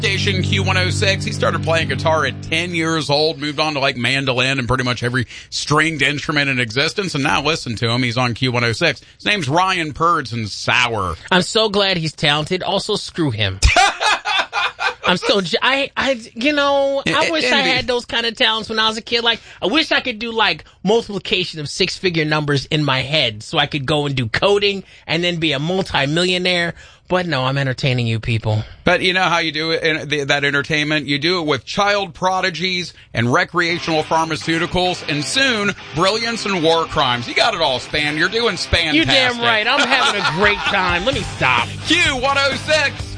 Station Q106. He started playing guitar at 10 years old, moved on to like mandolin and pretty much every stringed instrument in existence. And now listen to him. He's on Q106. His name's Ryan Purdson Sour. I'm so glad he's talented. Also, screw him. I'm so, I wish I had those kind of talents when I was a kid. Like, I wish I could do like multiplication of 6-figure numbers in my head so I could go and do coding and then be a multi-millionaire. But no, I'm entertaining you people. But you know how you do it, that entertainment? You do it with child prodigies and recreational pharmaceuticals and soon brilliance and war crimes. You got it all, Span. You're doing Span-tastic. You're damn right. I'm having a great time. Let me stop. Q106.